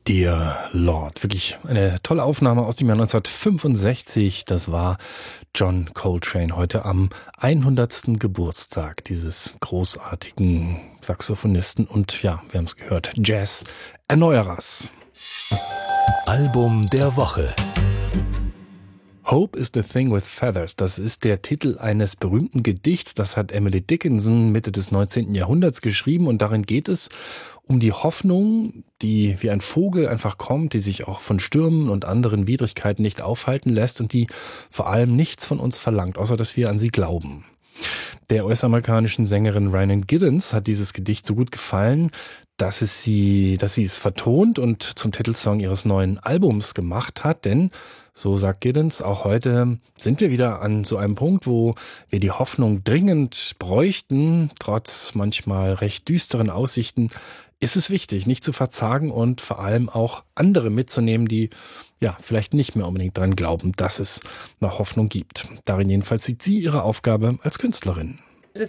Dear Lord. Wirklich eine tolle Aufnahme aus dem Jahr 1965. Das war John Coltrane heute am 100. Geburtstag dieses großartigen Saxophonisten und ja, wir haben es gehört, Jazz-Erneuerers. Album der Woche. Hope is the Thing with Feathers. Das ist der Titel eines berühmten Gedichts. Das hat Emily Dickinson Mitte des 19. Jahrhunderts geschrieben und darin geht es um die Hoffnung, die wie ein Vogel einfach kommt, die sich auch von Stürmen und anderen Widrigkeiten nicht aufhalten lässt und die vor allem nichts von uns verlangt, außer dass wir an sie glauben. Der US-amerikanischen Sängerin Rhiannon Giddens hat dieses Gedicht so gut gefallen, dass sie es vertont und zum Titelsong ihres neuen Albums gemacht hat, denn so sagt Giddens, auch heute sind wir wieder an so einem Punkt, wo wir die Hoffnung dringend bräuchten. Trotz manchmal recht düsteren Aussichten ist es wichtig, nicht zu verzagen und vor allem auch andere mitzunehmen, die ja vielleicht nicht mehr unbedingt dran glauben, dass es noch Hoffnung gibt. Darin jedenfalls sieht sie ihre Aufgabe als Künstlerin. Es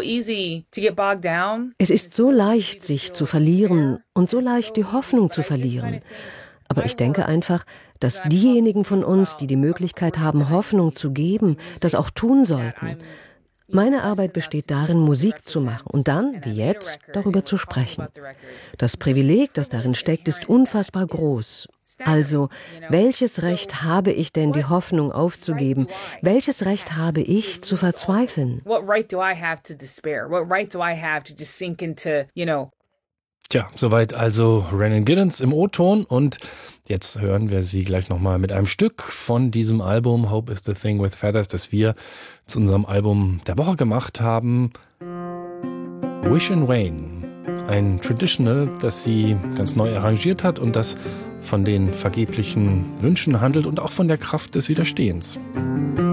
ist so leicht, sich zu verlieren und so leicht die Hoffnung zu verlieren. Aber ich denke einfach, dass diejenigen von uns, die die Möglichkeit haben, Hoffnung zu geben, das auch tun sollten. Meine Arbeit besteht darin, Musik zu machen und dann, wie jetzt, darüber zu sprechen. Das Privileg, das darin steckt, ist unfassbar groß. Also, welches Recht habe ich denn, die Hoffnung aufzugeben? Welches Recht habe ich, zu verzweifeln? Tja, soweit also Rhiannon Giddens im O-Ton und jetzt hören wir sie gleich nochmal mit einem Stück von diesem Album Hope is the Thing with Feathers, das wir zu unserem Album der Woche gemacht haben. Wish and Rain, ein Traditional, das sie ganz neu arrangiert hat und das von den vergeblichen Wünschen handelt und auch von der Kraft des Widerstehens.